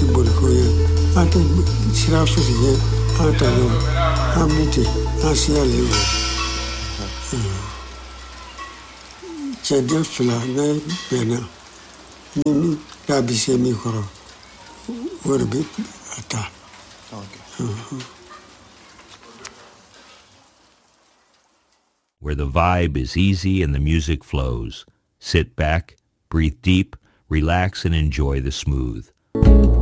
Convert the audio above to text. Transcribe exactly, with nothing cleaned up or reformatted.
Burkoya, Ata Sirafia, Ata Amity, Asia Liver. Chadefla, Bena, Nini, Tabise Mikoro, were bit Ata. Where the vibe is easy and the music flows. Sit back, breathe deep, relax, and enjoy the smooth.